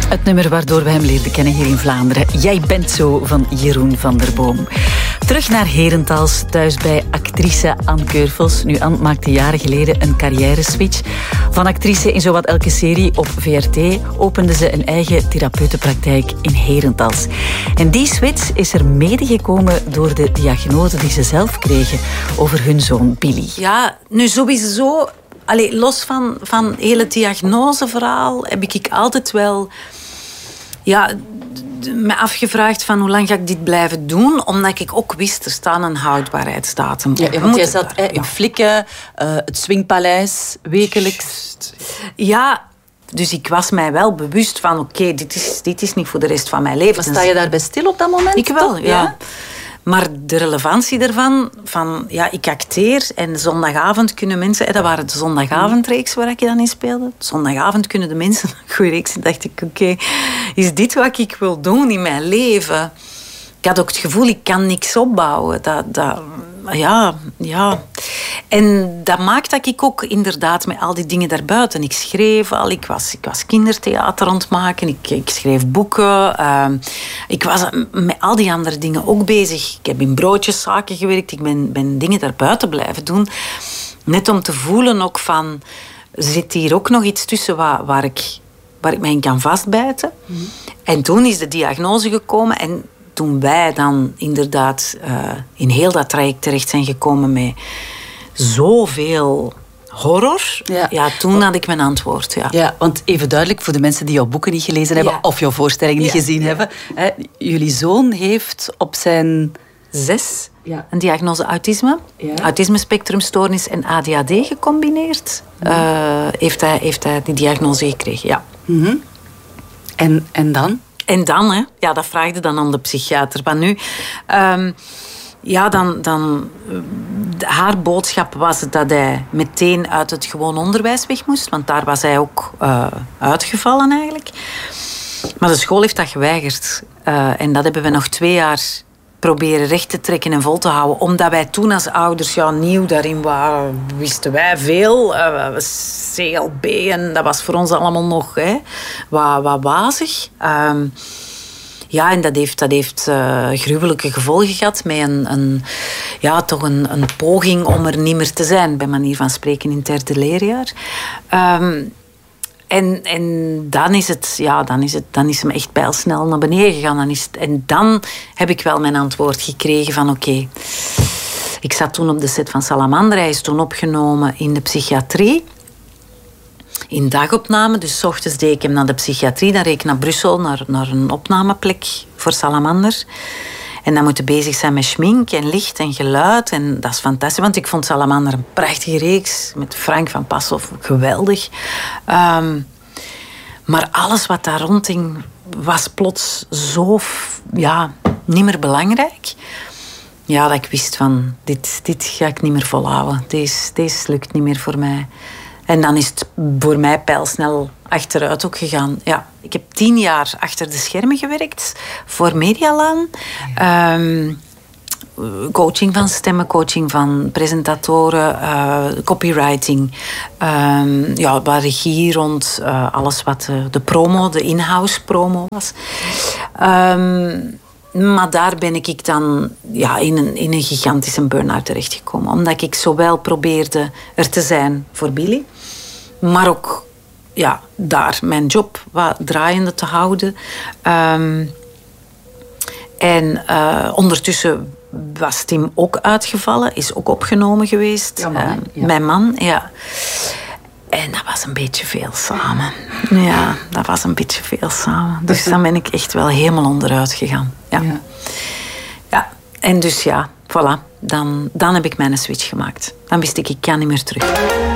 Het nummer waardoor we hem leerden kennen hier in Vlaanderen. Jij bent zo, van Jeroen van der Boom. Terug naar Herentals, thuis bij actrice Anne Keurfels. Nu, Anne maakte jaren geleden een carrière-switch. Van actrice in zowat elke serie op VRT opende ze een eigen therapeutenpraktijk in Herentals. En die switch is er mede gekomen door de diagnose die ze zelf kregen over hun zoon Billy. Ja, nu sowieso... los van het hele diagnoseverhaal heb ik altijd wel me afgevraagd van hoe lang ga ik dit blijven doen, omdat ik ook wist, er staat een houdbaarheidsdatum. Ja, want jij zat in Flikken, het Swingpaleis, wekelijks. Ja, dus ik was mij wel bewust van oké, dit is niet voor de rest van mijn leven. Maar sta je daarbij stil op dat moment? Ik wel, toch? ja. Maar de relevantie daarvan, ik acteer en zondagavond kunnen mensen... Dat waren de zondagavondreeks waar ik dan in speelde. Zondagavond kunnen de mensen... Goeie reeks, dacht ik, oké, is dit wat ik wil doen in mijn leven? Ik had ook het gevoel, ik kan niks opbouwen. Ja. En dat maakt dat ik ook inderdaad met al die dingen daarbuiten... Ik schreef al, ik was kindertheater aan het maken, ik schreef boeken. Ik was met al die andere dingen ook bezig. Ik heb in broodjeszaken gewerkt, ik ben dingen daarbuiten blijven doen. Net om te voelen ook van... Zit hier ook nog iets tussen waar ik mij in kan vastbijten? Mm. En toen is de diagnose gekomen... En toen wij dan inderdaad in heel dat traject terecht zijn gekomen met zoveel horror, toen had ik mijn antwoord. Ja, want even duidelijk voor de mensen die jouw boeken niet gelezen hebben of jouw voorstelling niet gezien hebben. Hè, jullie zoon heeft op zijn 6 een diagnose autisme, autisme-spectrumstoornis en ADHD gecombineerd. Heeft hij die diagnose gekregen, ja. Mm-hmm. En dan? En dan, dat vraagde dan aan de psychiater. Maar nu, haar boodschap was dat hij meteen uit het gewoon onderwijs weg moest. Want daar was hij ook uitgevallen eigenlijk. Maar de school heeft dat geweigerd. En dat hebben we nog 2 jaar proberen recht te trekken en vol te houden. Omdat wij toen als ouders nieuw daarin waren, wisten wij veel. CLB en dat was voor ons allemaal nog wat wazig. En dat heeft gruwelijke gevolgen gehad met een poging om er niet meer te zijn, bij manier van spreken in het 3e leerjaar. En dan is hem echt pijlsnel naar beneden gegaan. En dan heb ik wel mijn antwoord gekregen van oké. Ik zat toen op de set van Salamander. Hij is toen opgenomen in de psychiatrie. In dagopname. Dus 's ochtends deed ik hem naar de psychiatrie. Dan reed ik naar Brussel, naar een opnameplek voor Salamander. En dan moeten bezig zijn met schmink en licht en geluid. En dat is fantastisch, want ik vond Salamander een prachtige reeks. Met Frank van Passoff, geweldig. Maar alles wat daar rondhing was plots zo niet meer belangrijk. Ja, dat ik wist van, dit ga ik niet meer volhouden. Deze lukt niet meer voor mij. En dan is het voor mij pijlsnel achteruit ook gegaan. Ja, ik heb 10 jaar achter de schermen gewerkt voor Medialaan. Coaching van stemmen, coaching van presentatoren, copywriting. Waar regie rond alles wat de promo, de in-house promo was. Maar daar ben ik dan in een gigantische burn-out terechtgekomen. Omdat ik zowel probeerde er te zijn voor Billy, maar ook daar mijn job wat draaiende te houden. Ondertussen was Tim ook uitgevallen, is ook opgenomen geweest. Mijn man, ja. En dat was een beetje veel samen. Ja, dat was een beetje veel samen. Dus dan ben ik echt wel helemaal onderuit gegaan. Ja. En dus voilà. Dan heb ik mijn switch gemaakt. Dan wist ik kan niet meer terug.